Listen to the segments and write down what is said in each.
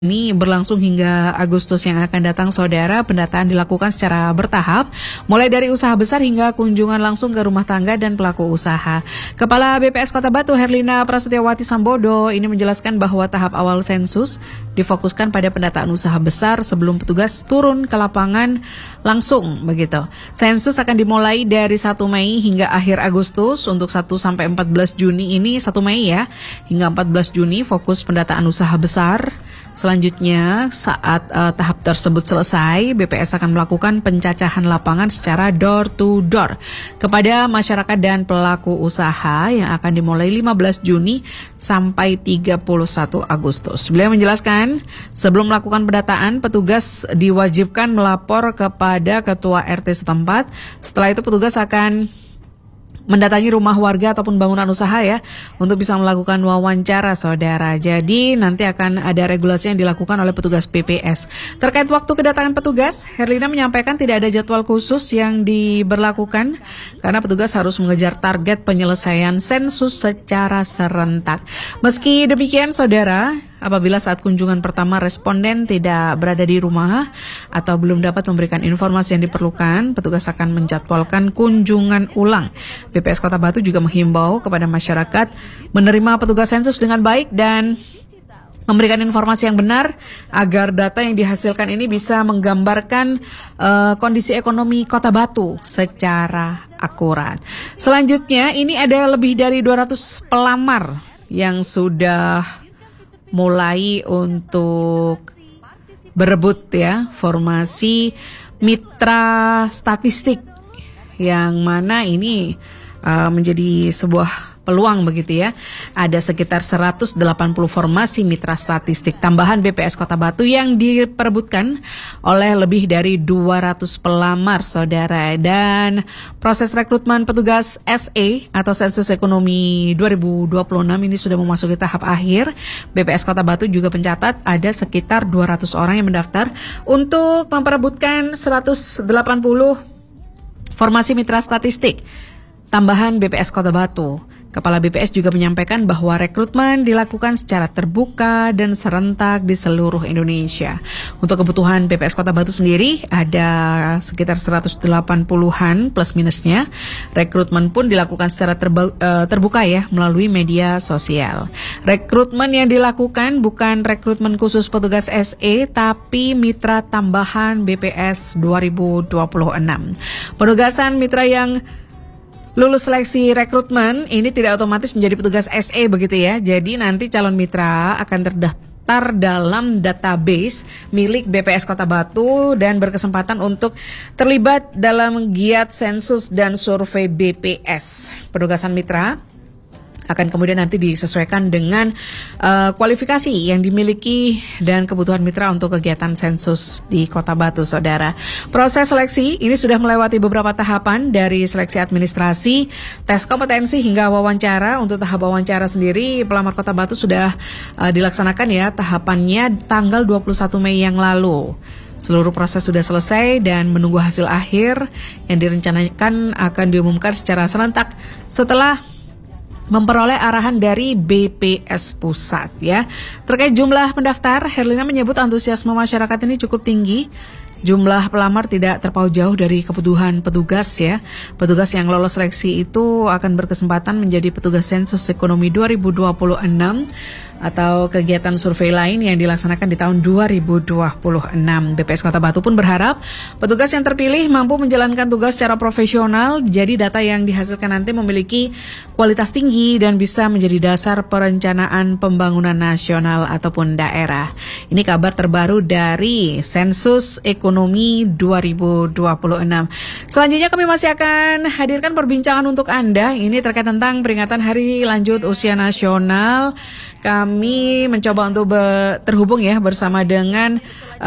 Ini berlangsung hingga Agustus yang akan datang, saudara. Pendataan dilakukan secara bertahap, mulai dari usaha besar hingga kunjungan langsung ke rumah tangga dan pelaku usaha. Kepala BPS Kota Batu, Herlina Prasetyawati Sambodo, ini menjelaskan bahwa tahap awal sensus difokuskan pada pendataan usaha besar sebelum petugas turun ke lapangan langsung, begitu. Sensus akan dimulai dari 1 Mei hingga akhir Agustus. Untuk 1 sampai 14 Juni ini, 1 Mei ya, hingga 14 Juni fokus pendataan usaha besar. Selanjutnya, saat tahap tersebut selesai, BPS akan melakukan pencacahan lapangan secara door to door kepada masyarakat dan pelaku usaha yang akan dimulai 15 Juni sampai 31 Agustus. Beliau menjelaskan, sebelum melakukan pendataan, petugas diwajibkan melapor kepada ketua RT setempat. Setelah itu petugas akan mendatangi rumah warga ataupun bangunan usaha ya, untuk bisa melakukan wawancara, saudara. Jadi nanti akan ada regulasi yang dilakukan oleh petugas BPS. Terkait waktu kedatangan petugas, Herlina menyampaikan tidak ada jadwal khusus yang diberlakukan karena petugas harus mengejar target penyelesaian sensus secara serentak. Meski demikian, saudara, apabila saat kunjungan pertama responden tidak berada di rumah atau belum dapat memberikan informasi yang diperlukan, petugas akan menjadwalkan kunjungan ulang. BPS Kota Batu juga menghimbau kepada masyarakat menerima petugas sensus dengan baik dan memberikan informasi yang benar agar data yang dihasilkan ini bisa menggambarkan kondisi ekonomi Kota Batu secara akurat. Selanjutnya, ini ada lebih dari 200 pelamar yang sudah mulai untuk berebut ya formasi mitra statistik, yang mana ini menjadi sebuah peluang begitu ya. Ada sekitar 180 formasi mitra statistik tambahan BPS Kota Batu yang diperebutkan oleh lebih dari 200 pelamar, saudara. Dan proses rekrutmen petugas SE atau Sensus Ekonomi 2026 ini sudah memasuki tahap akhir. BPS Kota Batu juga mencatat ada sekitar 200 orang yang mendaftar untuk memperebutkan 180 formasi mitra statistik tambahan BPS Kota Batu. Kepala BPS juga menyampaikan bahwa rekrutmen dilakukan secara terbuka dan serentak di seluruh Indonesia. Untuk kebutuhan BPS Kota Batu sendiri ada sekitar 180-an plus minusnya. Rekrutmen pun dilakukan secara terbuka ya, melalui media sosial. Rekrutmen yang dilakukan bukan rekrutmen khusus petugas SE, tapi mitra tambahan BPS 2026. Penugasan mitra yang lulus seleksi rekrutmen ini tidak otomatis menjadi petugas SE begitu ya. Jadi nanti calon mitra akan terdaftar dalam database milik BPS Kota Batu dan berkesempatan untuk terlibat dalam giat sensus dan survei BPS. Penugasan mitra akan kemudian nanti disesuaikan dengan kualifikasi yang dimiliki dan kebutuhan mitra untuk kegiatan sensus di Kota Batu, saudara. Proses seleksi ini sudah melewati beberapa tahapan, dari seleksi administrasi, tes kompetensi hingga wawancara. Untuk tahap wawancara sendiri, pelamar Kota Batu sudah dilaksanakan ya tahapannya tanggal 21 Mei yang lalu. Seluruh proses sudah selesai dan menunggu hasil akhir yang direncanakan akan diumumkan secara serentak setelah memperoleh arahan dari BPS Pusat ya. Terkait jumlah pendaftar, Herlina menyebut antusiasme masyarakat ini cukup tinggi. Jumlah pelamar tidak terpaut jauh dari kebutuhan petugas ya. Petugas yang lolos seleksi itu akan berkesempatan menjadi petugas sensus ekonomi 2026 atau kegiatan survei lain yang dilaksanakan di tahun 2026. BPS Kota Batu pun berharap petugas yang terpilih mampu menjalankan tugas secara profesional, jadi data yang dihasilkan nanti memiliki kualitas tinggi dan bisa menjadi dasar perencanaan pembangunan nasional ataupun daerah. Ini kabar terbaru dari Sensus Ekonomi 2026. Selanjutnya kami masih akan hadirkan perbincangan untuk Anda. Ini terkait tentang peringatan Hari Lanjut Usia Nasional. Kami mencoba untuk terhubung ya bersama dengan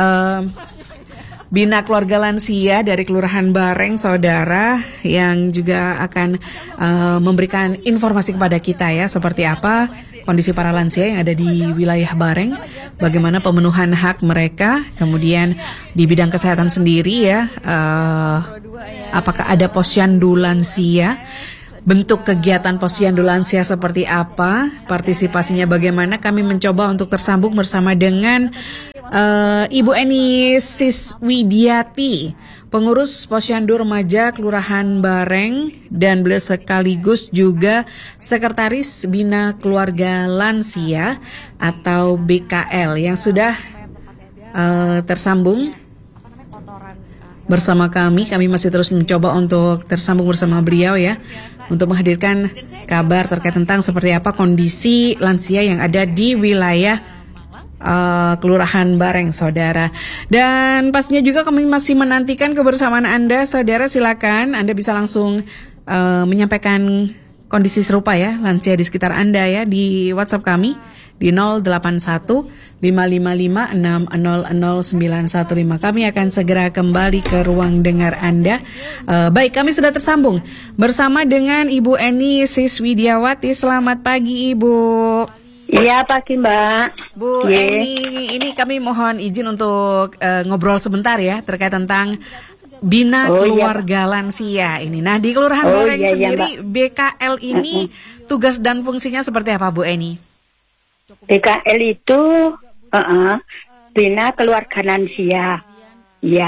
Bina Keluarga Lansia dari Kelurahan Bareng, saudara, yang juga akan memberikan informasi kepada kita ya, seperti apa kondisi para lansia yang ada di wilayah Bareng, bagaimana pemenuhan hak mereka, kemudian di bidang kesehatan sendiri ya, apakah ada posyandu lansia. bentuk kegiatan Posyandu Lansia seperti apa, partisipasinya bagaimana. Kami mencoba untuk tersambung bersama dengan Ibu Eni Siswidiati, pengurus Posyandu Remaja Kelurahan Bareng, dan beliau sekaligus juga Sekretaris Bina Keluarga Lansia atau BKL yang sudah tersambung bersama kami. Kami masih terus mencoba untuk tersambung bersama beliau ya, untuk menghadirkan kabar terkait tentang seperti apa kondisi lansia yang ada di wilayah Kelurahan Bareng, saudara. Dan pastinya juga kami masih menantikan kebersamaan Anda, saudara. Silakan Anda bisa langsung menyampaikan kondisi serupa ya, lansia di sekitar Anda ya, di WhatsApp kami di 081-555-600-915. Kami akan segera kembali ke ruang dengar Anda. Baik, kami sudah tersambung bersama dengan Ibu Eni Siswidiawati. Selamat pagi, Ibu. Iya, pagi, Mbak. Bu Eni, ini kami mohon izin untuk ngobrol sebentar ya terkait tentang Bina Keluarga Lansia ini. Nah, di Kelurahan Bareng sendiri, BKL ini tugas dan fungsinya seperti apa, Bu Eni? BKL itu Bina Keluarga Lansia. Ya.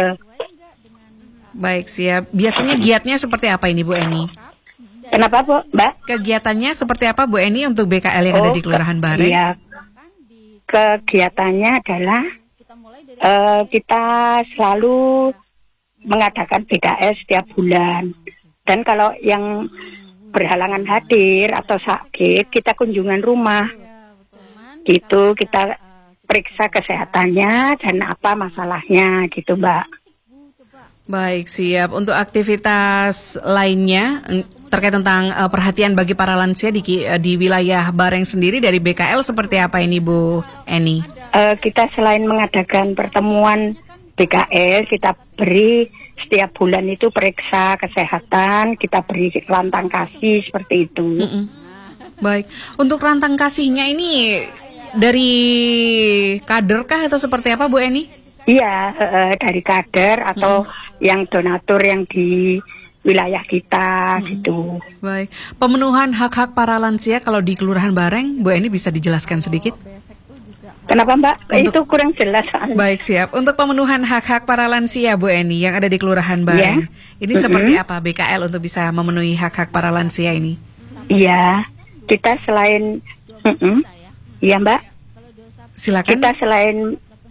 Baik, siap. Biasanya giatnya seperti apa ini, Bu Eni? Kenapa, Bu, Mbak? Kegiatannya seperti apa, Bu Eni, untuk BKL yang ada di Kelurahan Bareng? Iya. Kegiatannya adalah kita selalu mengadakan BKL setiap bulan. Dan kalau yang berhalangan hadir atau sakit, kita kunjungan rumah. Gitu, kita periksa kesehatannya dan apa masalahnya gitu, Mbak. Baik, siap. Untuk aktivitas lainnya terkait tentang perhatian bagi para lansia di wilayah Bareng sendiri dari BKL seperti apa ini, Bu Eni? Kita selain mengadakan pertemuan BKL, kita beri setiap bulan itu periksa kesehatan, kita beri rantang kasih seperti itu. Baik, untuk rantang kasihnya ini dari kader kah atau seperti apa, Bu Eni? Iya, dari kader atau yang donatur yang di wilayah kita gitu. Baik, pemenuhan hak-hak para lansia kalau di Kelurahan Bareng, Bu Eni bisa dijelaskan sedikit? Kenapa, Mbak? Itu kurang jelas soalnya. Baik, siap. Untuk pemenuhan hak-hak para lansia, Bu Eni, yang ada di Kelurahan Bareng, ini seperti apa BKL untuk bisa memenuhi hak-hak para lansia ini? Iya, kita selain, iya, Mbak. Silakan. Kita selain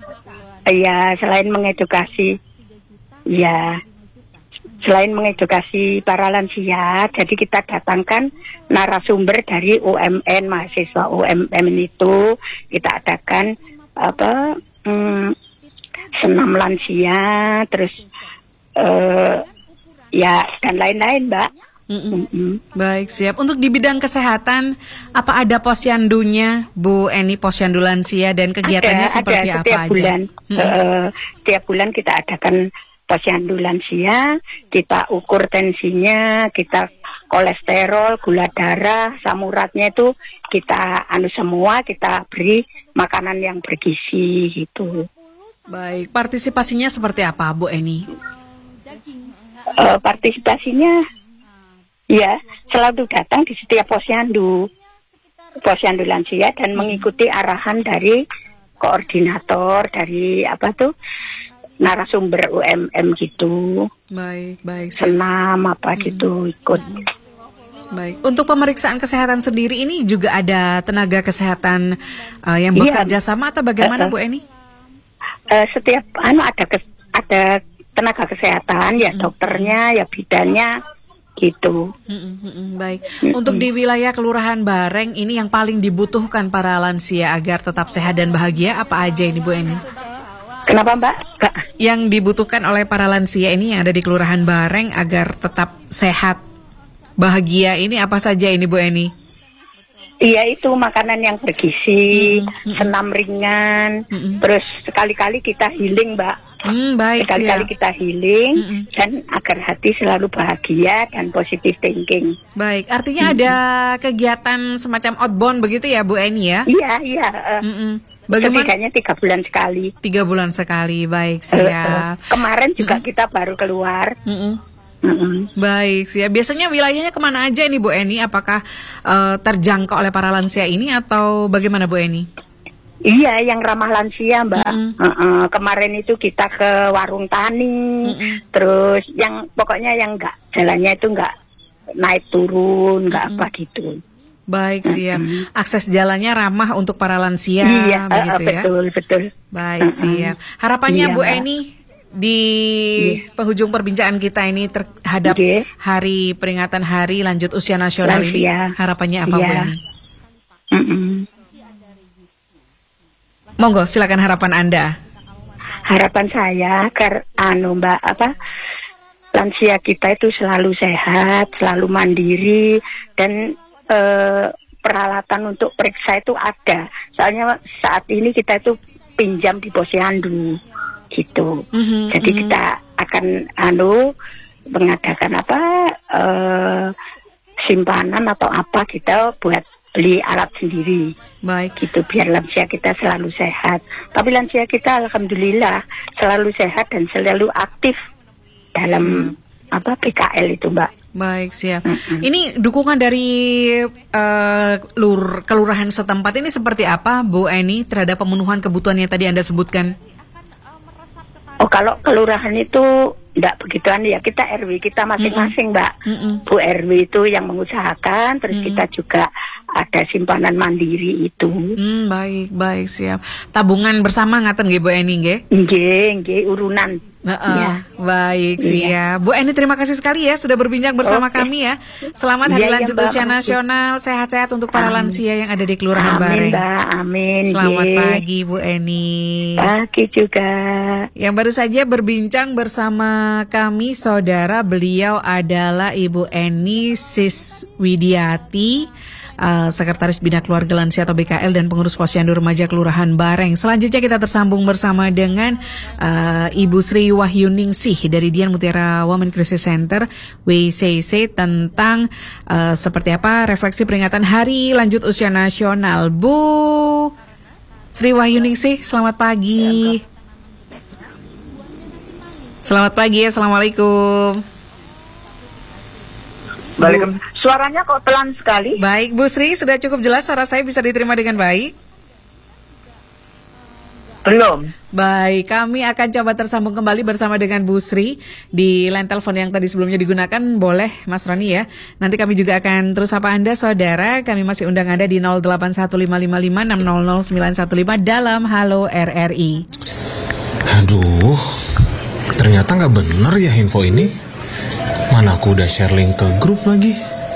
mengedukasi, selain mengedukasi para lansia, jadi kita datangkan narasumber dari UMN, mahasiswa UMN itu, kita adakan senam lansia, terus dan lain-lain, Mbak. Baik, siap. Untuk di bidang kesehatan, apa ada posyandunya, Bu Eni, posyandu lansia, dan kegiatannya seperti apa aja? Setiap bulan kita adakan posyandu lansia, kita ukur tensinya, kita kolesterol, gula darah, asam uratnya itu kita semua, kita beri makanan yang bergizi gitu. Baik, partisipasinya seperti apa, Bu Eni? Partisipasinya ya selalu datang di setiap posyandu lansia dan mengikuti arahan dari koordinator dari narasumber UMM gitu. Baik. Senam gitu ikut. Baik. Untuk pemeriksaan kesehatan sendiri ini juga ada tenaga kesehatan yang bekerja sama atau bagaimana, Bu Eni? Setiap ada tenaga kesehatan ya, dokternya ya, bidannya gitu. Baik. Untuk di wilayah Kelurahan Bareng ini yang paling dibutuhkan para lansia agar tetap sehat dan bahagia apa aja ini, Bu Eni? Kenapa, Mbak? Yang dibutuhkan oleh para lansia ini yang ada di Kelurahan Bareng agar tetap sehat, bahagia ini apa saja ini, Bu Eni? Iya, itu makanan yang bergizi, senam ringan, terus sekali-kali kita healing, Mbak. Baik, sekali-kali kita healing dan agar hati selalu bahagia dan positive thinking. Baik, artinya ada kegiatan semacam outbound begitu ya, Bu Eni ya? Iya. Bagaimana? Setidaknya 3 bulan sekali. 3 bulan sekali, baik, siap. Kemarin juga kita baru keluar. Baik sih ya. Biasanya wilayahnya kemana aja nih Bu Eni? Apakah terjangkau oleh para lansia ini atau bagaimana Bu Eni? Iya, yang ramah lansia, Mbak. Kemarin itu kita ke warung tani, terus yang pokoknya yang jalannya itu nggak naik turun, nggak apa gitu. Baik siap. Akses jalannya ramah untuk para lansia, iya, begitu ya. Betul. Baik siap. Harapannya Bu Eni di penghujung perbincangan kita ini terhadap hari peringatan Hari Lanjut Usia Nasional ini, harapannya apa Bu Eni? Monggo, silakan harapan Anda. Harapan saya Mbak, lansia kita itu selalu sehat, selalu mandiri, dan peralatan untuk periksa itu ada. Soalnya saat ini kita itu pinjam di posyandu gitu. Jadi kita akan mengadakan simpanan atau apa kita buat beli alat sendiri. Baik. Gitu biar lansia kita selalu sehat. Tapi lansia kita alhamdulillah selalu sehat dan selalu aktif dalam PKL itu, Mbak. Baik, siap. Ini dukungan dari kelurahan setempat ini seperti apa, Bu Eni, terhadap pemenuhan kebutuhan yang tadi Anda sebutkan? Oh, kalau kelurahan itu enggak begituan ya, kita RW kita masing-masing, Mbak. Bu RW itu yang mengusahakan, terus kita juga ada simpanan mandiri itu. Baik, siap. Tabungan bersama ngaten nggih Bu Eni nggih? Nggih, urunan. Ya. Baik, siap. Bu Eni, terima kasih sekali ya sudah berbincang bersama kami ya. Selamat Hari Lanjut Usia Nasional, sehat-sehat untuk para lansia yang ada di Kelurahan Bareng. Amin. Selamat pagi Bu Eni. Pagi juga. Yang baru saja berbincang bersama kami, saudara, beliau adalah Ibu Eni Siswidiati, Sekretaris Bina Keluarga Lansia atau BKL dan pengurus posyandu remaja Kelurahan Bareng. Selanjutnya kita tersambung bersama dengan Ibu Sri Wahyuningsih dari Dian Mutiara Women Crisis Center WCC tentang seperti apa refleksi peringatan Hari Lanjut Usia Nasional. Bu Sri Wahyuningsih, selamat pagi. Selamat pagi, Assalamualaikum. Suaranya kok pelan sekali. Baik, Bu Sri, sudah cukup jelas suara saya bisa diterima dengan baik? Belum. Baik, kami akan coba tersambung kembali bersama dengan Bu Sri di line telepon yang tadi sebelumnya digunakan. Boleh, Mas Roni ya. Nanti kami juga akan terus sapa Anda, saudara. Kami masih undang Anda di 081555600915 dalam Halo RRI. Aduh, ternyata nggak bener ya info ini. Mana aku udah share link ke grup lagi.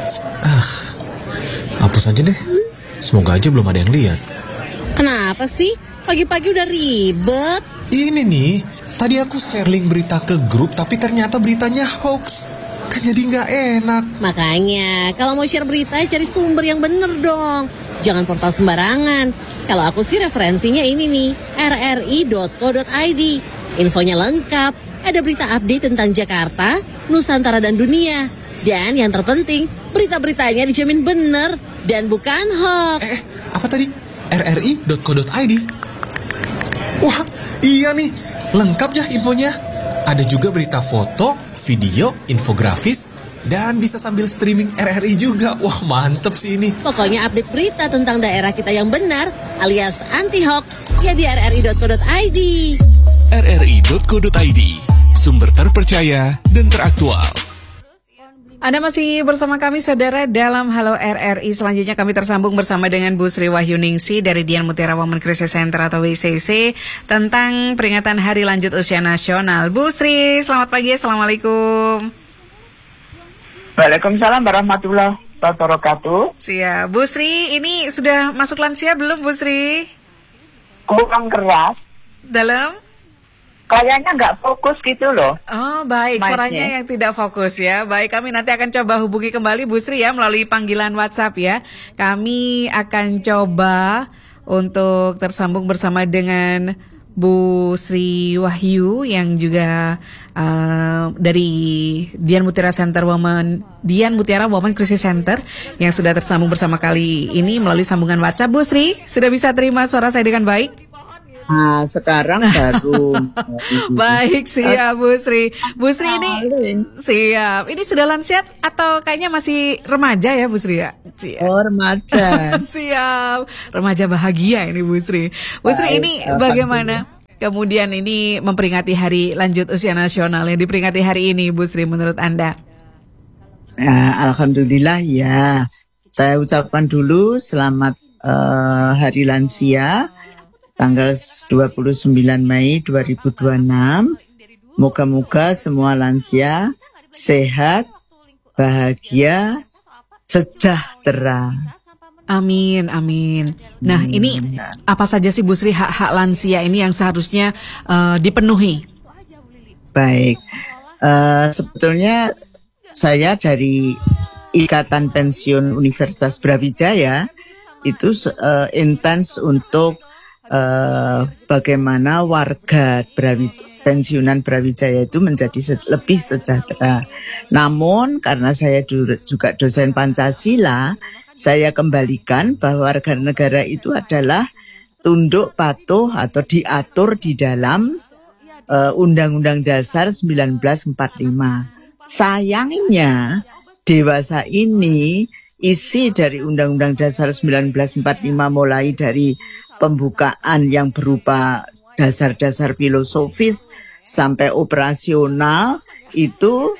Hapus aja deh. Semoga aja belum ada yang lihat. Kenapa sih? Pagi-pagi udah ribet. Ini nih, tadi aku share link berita ke grup, tapi ternyata beritanya hoax. Kan jadi nggak enak. Makanya, kalau mau share berita, cari sumber yang bener dong. Jangan portal sembarangan. Kalau aku sih referensinya ini nih, rri.co.id. Infonya lengkap. Ada berita update tentang Jakarta, Nusantara dan dunia. Dan yang terpenting, berita-beritanya dijamin bener dan bukan hoax. Apa tadi? rri.co.id. Wah, iya nih, lengkap ya infonya. Ada juga berita foto, video, infografis, dan bisa sambil streaming RRI juga. Wah, mantep sih ini. Pokoknya update berita tentang daerah kita yang benar, alias anti-hoax, ya di rri.co.id. rri.co.id, sumber terpercaya dan teraktual. Anda masih bersama kami, saudara, dalam Halo RRI. Selanjutnya kami tersambung bersama dengan Bu Sri Wahyuningsih dari Dian Mutiara Women Crisis Center atau WCC tentang peringatan Hari Lanjut Usia Nasional. Bu Sri, selamat pagi, Assalamualaikum. Waalaikumsalam warahmatullahi wabarakatuh. Siap. Bu Sri, ini sudah masuk lansia belum, Bu Sri? Kurang keras. Dalam? Kayaknya nggak fokus gitu loh. Oh, baik, suaranya yang tidak fokus ya. Baik, kami nanti akan coba hubungi kembali Bu Sri ya melalui panggilan WhatsApp ya. Kami akan coba untuk tersambung bersama dengan Bu Sri Wahyu yang juga dari Dian Mutiara Women Crisis Center yang sudah tersambung bersama kali ini melalui sambungan WhatsApp. Bu Sri, sudah bisa terima suara saya dengan baik? Nah, sekarang baru. Baik, siap Bu Sri. Bu Sri ini siap. Ini sudah lansia atau kayaknya masih remaja ya Bu Sri ya? Oh, remaja. Siap. Remaja bahagia ini Bu Sri. Bu Sri ini bagaimana? Kemudian ini memperingati Hari Lanjut Usia Nasional yang diperingati hari ini Bu Sri menurut Anda? Ya, alhamdulillah ya. Saya ucapkan dulu selamat Hari Lansia tanggal 29 Mei 2026. Moga-moga semua lansia sehat, bahagia, sejahtera. Amin, amin. Nah, ini apa saja sih Bu Sri hak-hak lansia ini yang seharusnya dipenuhi? Baik, sebetulnya saya dari Ikatan Pensiun Universitas Brawijaya itu intens untuk bagaimana warga pensiunan Brawijaya itu menjadi lebih sejahtera. Namun karena saya juga dosen Pancasila, saya kembalikan bahwa warga negara itu adalah tunduk patuh atau diatur di dalam Undang-Undang Dasar 1945. Sayangnya dewasa ini isi dari Undang-Undang Dasar 1945 mulai dari pembukaan yang berupa dasar-dasar filosofis sampai operasional itu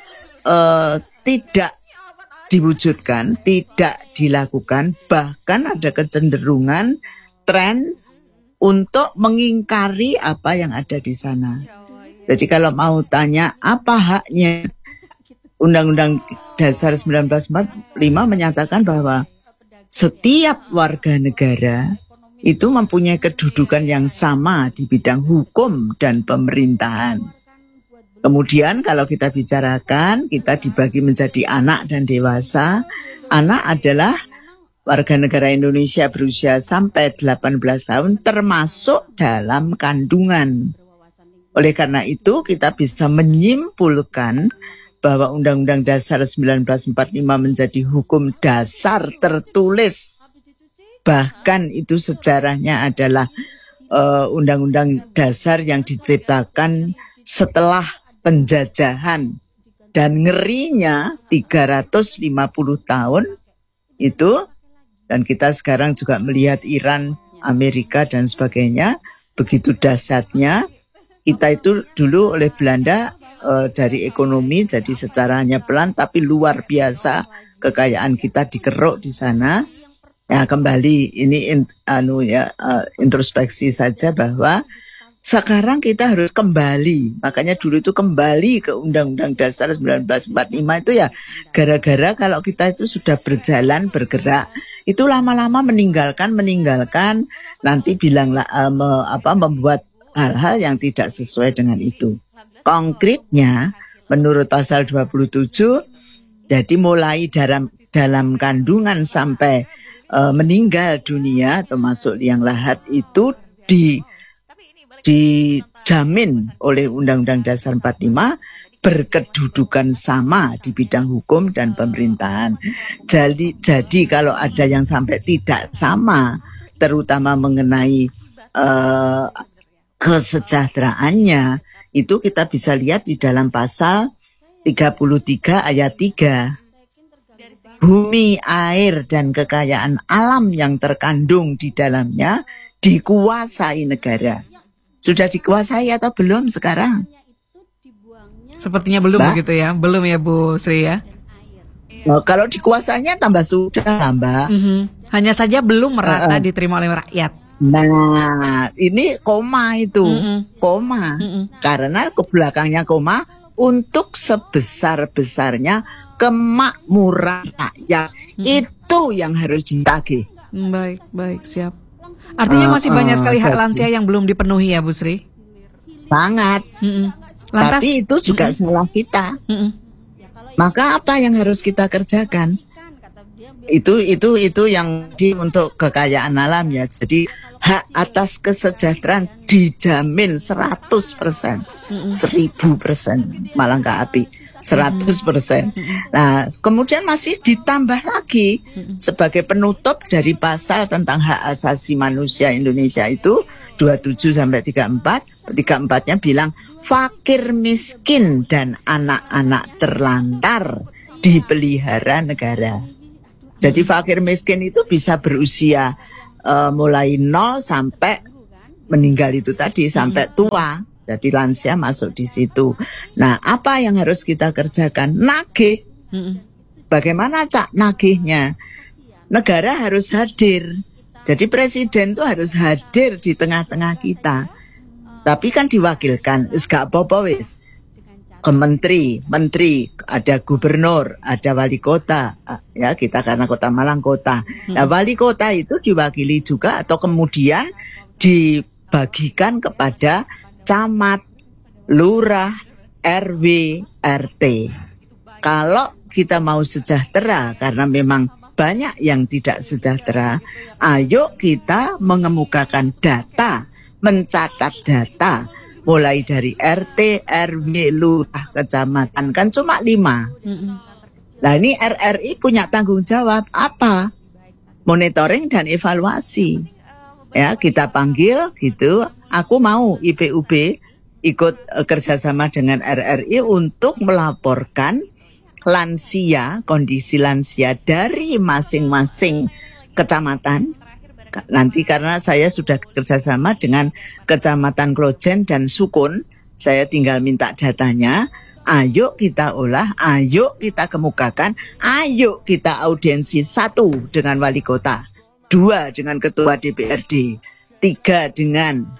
tidak diwujudkan, tidak dilakukan, bahkan ada kecenderungan tren untuk mengingkari apa yang ada di sana. Jadi kalau mau tanya apa haknya, Undang-Undang Dasar 1945 menyatakan bahwa setiap warga negara itu mempunyai kedudukan yang sama di bidang hukum dan pemerintahan. Kemudian kalau kita bicarakan, kita dibagi menjadi anak dan dewasa. Anak adalah warga negara Indonesia berusia sampai 18 tahun termasuk dalam kandungan. Oleh karena itu kita bisa menyimpulkan bahwa Undang-Undang Dasar 1945 menjadi hukum dasar tertulis. Bahkan itu sejarahnya adalah Undang-Undang Dasar yang diciptakan setelah penjajahan. Dan ngerinya 350 tahun itu, dan kita sekarang juga melihat Iran, Amerika dan sebagainya, begitu dahsyatnya. Kita itu dulu oleh Belanda dari ekonomi jadi secara hanya pelan tapi luar biasa kekayaan kita dikeruk di sana. Ya kembali ini introspeksi saja bahwa sekarang kita harus kembali. Makanya dulu itu kembali ke Undang-Undang Dasar 1945 itu ya gara-gara kalau kita itu sudah berjalan bergerak itu lama-lama meninggalkan nanti bilanglah membuat hal-hal yang tidak sesuai dengan itu. Konkretnya menurut pasal 27 jadi mulai dalam kandungan sampai meninggal dunia termasuk liang lahat itu dijamin oleh Undang-Undang Dasar 45 berkedudukan sama di bidang hukum dan pemerintahan. Jadi kalau ada yang sampai tidak sama terutama mengenai kesejahteraannya itu kita bisa lihat di dalam pasal 33 ayat 3. Bumi, air, dan kekayaan alam yang terkandung di dalamnya dikuasai negara. Sudah dikuasai atau belum sekarang? Sepertinya belum begitu ya. Belum ya Bu Sri ya. Nah, kalau dikuasainya tambah sudah Mbak. Hanya saja belum merata diterima oleh rakyat. Nah, ini koma itu. Koma. Karena ke belakangnya koma untuk sebesar-besarnya kemakmuran rakyat. Itu yang harus ditagih. Baik, siap. Artinya masih banyak sekali hak lansia yang belum dipenuhi ya Bu Sri? Sangat. Lantas, tapi itu juga salah kita. Maka apa yang harus kita kerjakan? Itu yang untuk kekayaan alam ya. Jadi hak atas kesejahteraan dijamin 100%, 1000%, malah nggak api, 100%. Nah, kemudian masih ditambah lagi sebagai penutup dari pasal tentang hak asasi manusia Indonesia itu 27 sampai 34, 34-nya bilang fakir miskin dan anak-anak terlantar dipelihara negara. Jadi fakir miskin itu bisa berusia mulai 0 sampai meninggal itu tadi, sampai tua. Jadi lansia masuk di situ. Nah, apa yang harus kita kerjakan? Nagih. Bagaimana nagihnya? Negara harus hadir. Jadi presiden itu harus hadir di tengah-tengah kita. Tapi kan diwakilkan, gak apa-apa wis. Ke menteri, ada gubernur, ada wali kota. Ya, kita karena Kota Malang kota. Nah, wali kota itu diwakili juga atau kemudian dibagikan kepada camat, lurah, RW, RT. Kalau kita mau sejahtera, karena memang banyak yang tidak sejahtera, ayo kita mengemukakan data, mencatat data, mulai dari RT, RW, lurah, kecamatan, kan cuma 5. Nah, ini RRI punya tanggung jawab apa? Monitoring dan evaluasi. Ya, kita panggil gitu, aku mau IPUB ikut kerjasama dengan RRI untuk melaporkan lansia, kondisi lansia dari masing-masing kecamatan. Nanti karena saya sudah kerjasama dengan Kecamatan Klojen dan Sukun, saya tinggal minta datanya. Ayo kita olah, ayo kita kemukakan, ayo kita audiensi 1 dengan wali kota, 2 dengan ketua DPRD, 3 dengan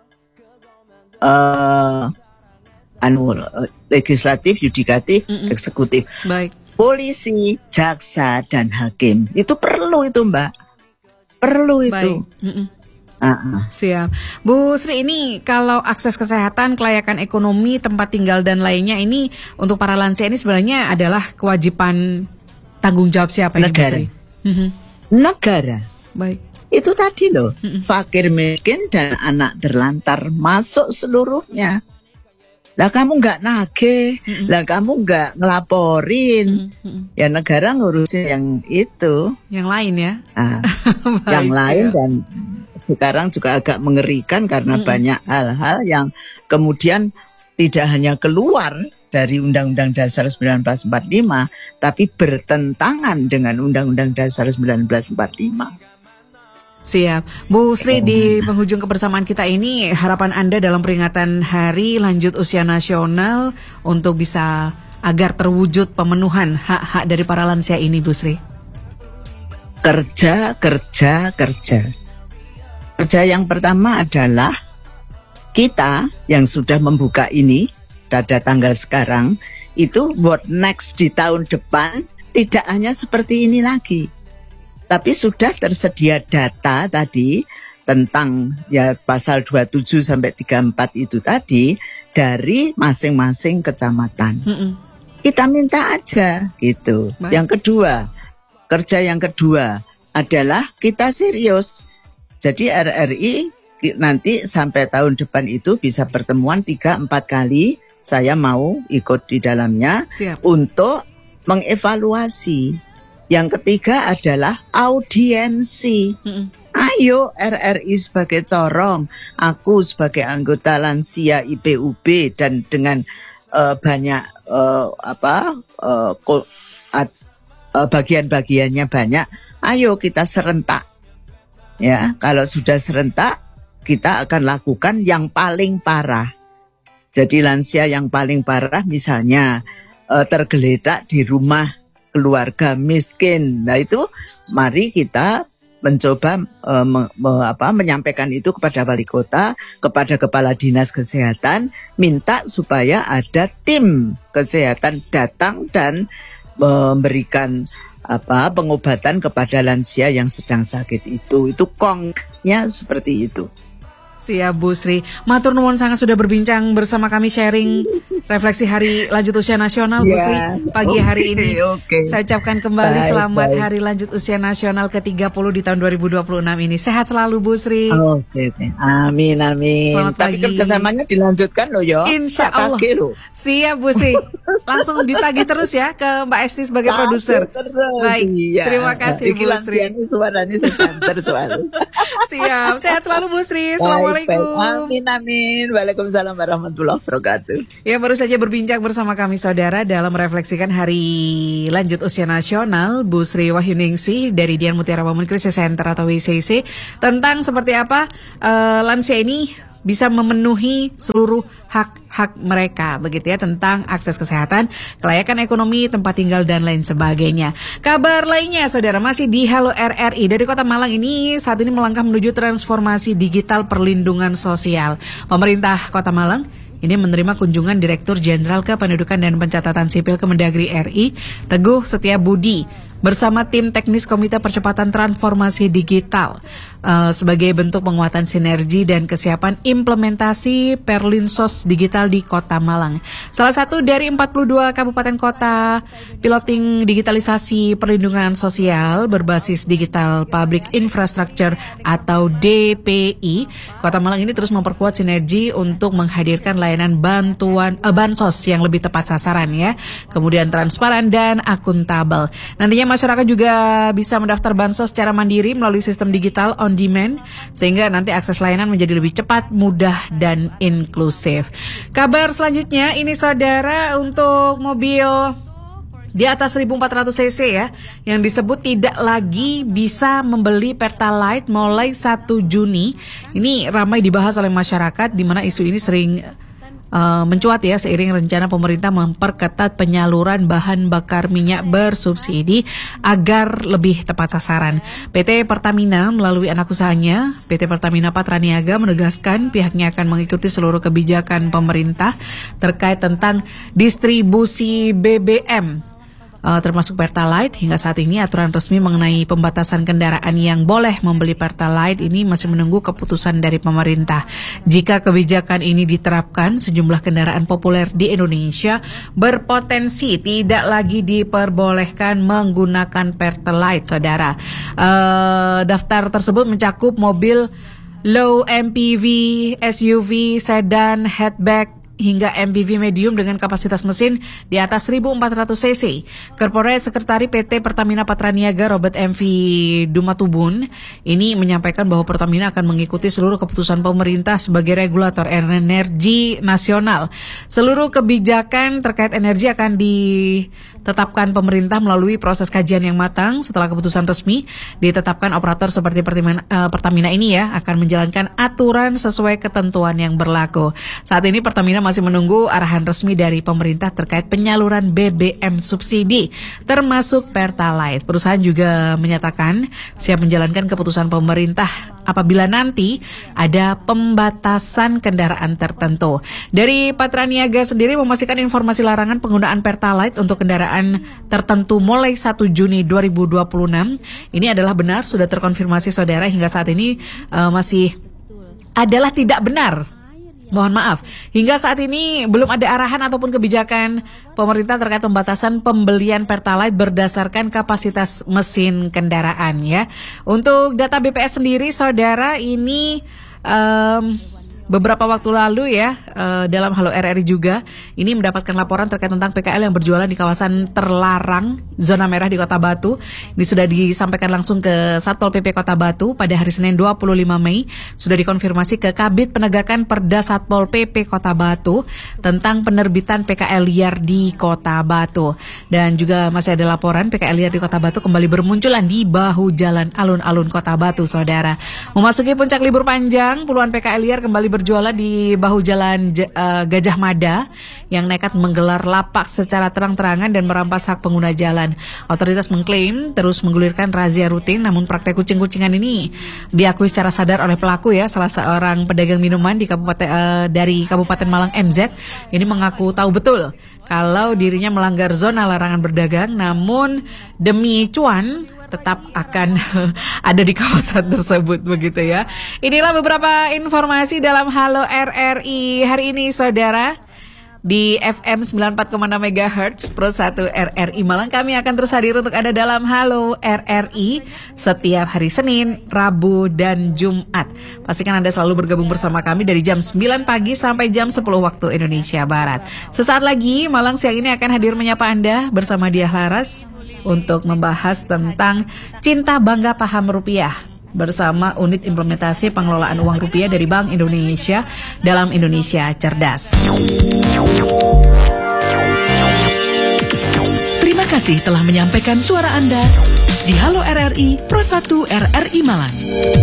legislatif, yudikatif, eksekutif. Baik. Polisi, jaksa, dan hakim. Itu perlu itu, Mbak. Perlu itu. Siap. Bu Sri, ini kalau akses kesehatan, kelayakan ekonomi, tempat tinggal, dan lainnya ini untuk para lansia ini sebenarnya adalah kewajiban tanggung jawab siapa ini, Bu Sri? Negara. Baik. Itu tadi loh, fakir miskin dan anak terlantar masuk seluruhnya. Lah kamu nggak nagih, lah kamu nggak ngelaporin, ya negara ngurusin yang itu. Yang lain ya? Nah, yang lain dan sekarang juga agak mengerikan karena banyak hal-hal yang kemudian tidak hanya keluar dari Undang-Undang Dasar 1945, tapi bertentangan dengan Undang-Undang Dasar 1945. Siap. Bu Sri, di penghujung kebersamaan kita ini, harapan Anda dalam peringatan Hari Lanjut Usia Nasional untuk bisa agar terwujud pemenuhan hak-hak dari para lansia ini, Bu Sri? Kerja. Kerja yang pertama adalah kita yang sudah membuka ini pada tanggal sekarang, itu what next di tahun depan tidak hanya seperti ini lagi. Tapi sudah tersedia data tadi tentang ya pasal 27 sampai 34 itu tadi dari masing-masing kecamatan. Kita minta aja gitu. Baik. Yang kedua, kerja yang kedua adalah kita serius. Jadi RRI nanti sampai tahun depan itu bisa pertemuan 3-4 kali. Saya mau ikut di dalamnya. Siap. Untuk mengevaluasi. Yang ketiga adalah audiensi. Ayo RRI sebagai corong, aku sebagai anggota lansia IPUB dan dengan banyak bagian-bagiannya banyak. Ayo kita serentak. Ya, kalau sudah serentak kita akan lakukan yang paling parah. Jadi lansia yang paling parah misalnya tergeletak di rumah keluarga miskin. Nah itu mari kita mencoba menyampaikan itu kepada wali kota, kepada kepala dinas kesehatan, minta supaya ada tim kesehatan datang dan memberikan pengobatan kepada lansia yang sedang sakit itu. Itu kongnya seperti itu. Siap, Bu Sri. Matur nuwun sangat sudah berbincang bersama kami, sharing refleksi Hari Lanjut Usia Nasional, Bu Sri, pagi hari ini. Saya ucapkan kembali selamat Hari Lanjut Usia Nasional ke-30 di tahun 2026 ini. Sehat selalu, Bu Sri. Amin. Selamat Tapi pagi. Kerjasamanya dilanjutkan loh, yo. Insya Allah. Siap, Bu Sri. Langsung ditagih terus ya ke Mbak Esti sebagai produser. Baik, terima kasih, Bu Sri. Suaranya sebentar soal. Siap, sehat selalu, Bu Sri. Selamat Assalamualaikum. Amin. Waalaikumsalam warahmatullahi wabarakatuh. Ya, baru saja berbincang bersama kami saudara dalam merefleksikan Hari Lanjut Usia Nasional Bu Sri Wahyuningsih dari Dian Mutiara Women Crisis Center atau WCC tentang seperti apa lansia ini bisa memenuhi seluruh hak-hak mereka, begitu ya, tentang akses kesehatan, kelayakan ekonomi, tempat tinggal, dan lain sebagainya. Kabar lainnya, saudara, masih di Halo RRI dari Kota Malang ini saat ini melangkah menuju transformasi digital perlindungan sosial. Pemerintah Kota Malang ini menerima kunjungan Direktur Jenderal Kependudukan dan Pencatatan Sipil Kemendagri RI, Teguh Setiabudi, bersama tim teknis Komite Percepatan Transformasi Digital sebagai bentuk penguatan sinergi dan kesiapan implementasi Perlinsos Digital di Kota Malang. Salah satu dari 42 kabupaten kota piloting digitalisasi perlindungan sosial berbasis Digital Public Infrastructure atau DPI, Kota Malang ini terus memperkuat sinergi untuk menghadirkan layanan bansos yang lebih tepat sasaran ya, kemudian transparan dan akuntabel. Nantinya masyarakat juga bisa mendaftar bansos secara mandiri melalui sistem digital on demand, sehingga nanti akses layanan menjadi lebih cepat, mudah, dan inklusif. Kabar selanjutnya ini saudara, untuk mobil di atas 1400 cc ya, yang disebut tidak lagi bisa membeli Pertalite mulai 1 Juni. Ini ramai dibahas oleh masyarakat, di mana isu ini sering mencuat ya seiring rencana pemerintah memperketat penyaluran bahan bakar minyak bersubsidi agar lebih tepat sasaran. PT Pertamina melalui anak usahanya, PT Pertamina Patraniaga, menegaskan pihaknya akan mengikuti seluruh kebijakan pemerintah terkait tentang distribusi BBM. Termasuk Pertalite. Hingga saat ini aturan resmi mengenai pembatasan kendaraan yang boleh membeli Pertalite ini masih menunggu keputusan dari pemerintah. Jika kebijakan ini diterapkan, sejumlah kendaraan populer di Indonesia berpotensi tidak lagi diperbolehkan menggunakan Pertalite, saudara. Daftar tersebut mencakup mobil low MPV, SUV, sedan, hatchback, hingga MPV medium dengan kapasitas mesin di atas 1400 cc. Corporate Sekretari PT Pertamina Patraniaga Robert MV Dumatubun ini menyampaikan bahwa Pertamina akan mengikuti seluruh keputusan pemerintah sebagai regulator energi nasional. Seluruh kebijakan terkait energi akan ditetapkan pemerintah melalui proses kajian yang matang. Setelah keputusan resmi, ditetapkan operator seperti Pertamina ini ya akan menjalankan aturan sesuai ketentuan yang berlaku. Saat ini Pertamina masih menunggu arahan resmi dari pemerintah terkait penyaluran BBM subsidi, termasuk Pertalite. Perusahaan juga menyatakan siap menjalankan keputusan pemerintah apabila nanti ada pembatasan kendaraan tertentu. Dari Patraniaga sendiri memastikan informasi larangan penggunaan Pertalite untuk kendaraan tertentu mulai 1 Juni 2026 ini adalah benar, sudah terkonfirmasi saudara, hingga saat ini masih adalah tidak benar. Mohon maaf, hingga saat ini belum ada arahan ataupun kebijakan pemerintah terkait pembatasan pembelian Pertalite berdasarkan kapasitas mesin kendaraan ya. Untuk data BPS sendiri, saudara, ini beberapa waktu lalu ya, dalam Halo RRI juga ini mendapatkan laporan terkait tentang PKL yang berjualan di kawasan terlarang zona merah di Kota Batu. Ini sudah disampaikan langsung ke Satpol PP Kota Batu pada hari Senin 25 Mei. Sudah dikonfirmasi ke Kabid Penegakan Perda Satpol PP Kota Batu tentang penerbitan PKL liar di Kota Batu. Dan juga masih ada laporan PKL liar di Kota Batu kembali bermunculan di bahu jalan alun-alun Kota Batu, saudara. Memasuki puncak libur panjang, puluhan PKL liar kembali berjualan di bahu jalan Gajah Mada yang nekat menggelar lapak secara terang-terangan dan merampas hak pengguna jalan. Otoritas mengklaim terus menggulirkan razia rutin, namun praktek kucing-kucingan ini diakui secara sadar oleh pelaku ya. Salah seorang pedagang minuman di dari Kabupaten Malang MZ ini mengaku tahu betul kalau dirinya melanggar zona larangan berdagang, namun demi cuan tetap akan ada di kawasan tersebut, begitu ya. Inilah beberapa informasi dalam Halo RRI hari ini, saudara. Di FM 94,6 MHz Pro 1 RRI Malang, kami akan terus hadir untuk Anda dalam Halo RRI setiap hari Senin, Rabu, dan Jumat. Pastikan Anda selalu bergabung bersama kami dari jam 9 pagi sampai jam 10 waktu Indonesia Barat. Sesaat lagi Malang Siang ini akan hadir menyapa Anda bersama Diah Laras untuk membahas tentang cinta bangga paham rupiah. bersama Unit Implementasi Pengelolaan Uang Rupiah dari Bank Indonesia dalam Indonesia Cerdas. Terima kasih telah menyampaikan suara Anda di Halo RRI Pro 1 RRI Malang.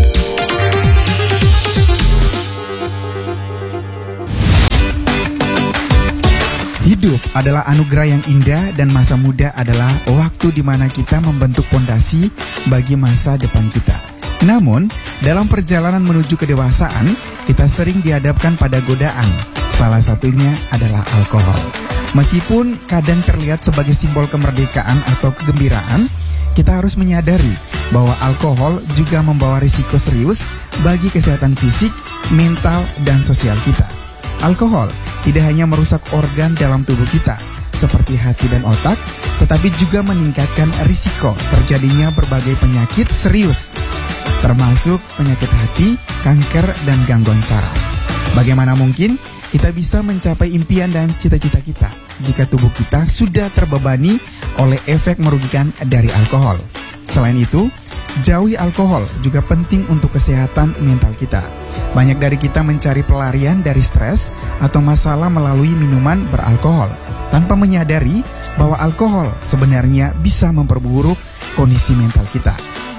Hidup adalah anugerah yang indah dan masa muda adalah waktu di mana kita membentuk fondasi bagi masa depan kita. Namun, dalam perjalanan menuju kedewasaan, kita sering dihadapkan pada godaan. Salah satunya adalah alkohol. Meskipun kadang terlihat sebagai simbol kemerdekaan atau kegembiraan, kita harus menyadari bahwa alkohol juga membawa risiko serius bagi kesehatan fisik, mental, dan sosial kita. Alkohol tidak hanya merusak organ dalam tubuh kita, seperti hati dan otak, tetapi juga meningkatkan risiko terjadinya berbagai penyakit serius, termasuk penyakit hati, kanker, dan gangguan saraf. Bagaimana mungkin kita bisa mencapai impian dan cita-cita kita jika tubuh kita sudah terbebani oleh efek merugikan dari alkohol? Selain itu, jauhi alkohol juga penting untuk kesehatan mental kita. Banyak dari kita mencari pelarian dari stres atau masalah melalui minuman beralkohol, tanpa menyadari bahwa alkohol sebenarnya bisa memperburuk kondisi mental kita.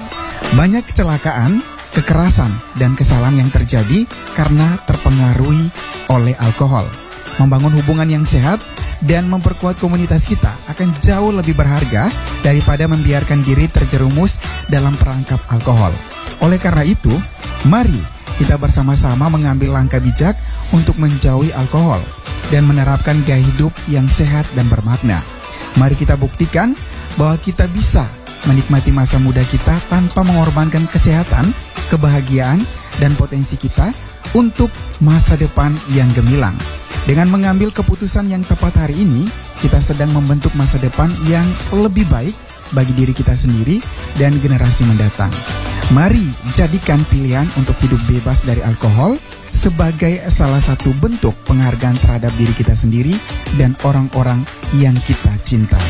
Banyak kecelakaan, kekerasan, dan kesalahan yang terjadi karena terpengaruhi oleh alkohol. Membangun hubungan yang sehat dan memperkuat komunitas kita akan jauh lebih berharga daripada membiarkan diri terjerumus dalam perangkap alkohol. Oleh karena itu, mari kita bersama-sama mengambil langkah bijak untuk menjauhi alkohol dan menerapkan gaya hidup yang sehat dan bermakna. Mari kita buktikan bahwa kita bisa menikmati masa muda kita tanpa mengorbankan kesehatan, kebahagiaan, dan potensi kita untuk masa depan yang gemilang. Dengan mengambil keputusan yang tepat hari ini, kita sedang membentuk masa depan yang lebih baik bagi diri kita sendiri dan generasi mendatang. Mari jadikan pilihan untuk hidup bebas dari alkohol sebagai salah satu bentuk penghargaan terhadap diri kita sendiri dan orang-orang yang kita cintai.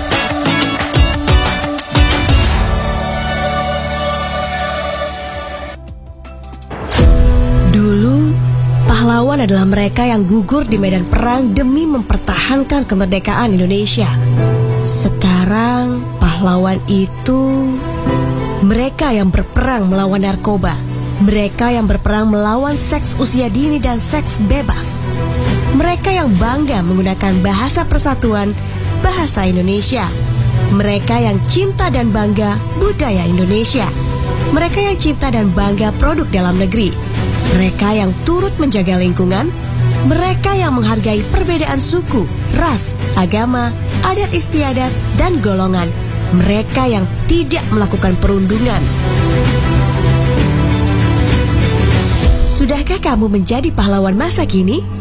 Dulu, pahlawan adalah mereka yang gugur di medan perang demi mempertahankan kemerdekaan Indonesia. Sekarang, pahlawan itu mereka yang berperang melawan narkoba, mereka yang berperang melawan seks usia dini dan seks bebas, mereka yang bangga menggunakan bahasa persatuan, bahasa Indonesia, mereka yang cinta dan bangga budaya Indonesia, mereka yang cinta dan bangga produk dalam negeri, mereka yang turut menjaga lingkungan, mereka yang menghargai perbedaan suku, ras, agama, adat istiadat, dan golongan, mereka yang tidak melakukan perundungan. Sudahkah kamu menjadi pahlawan masa kini?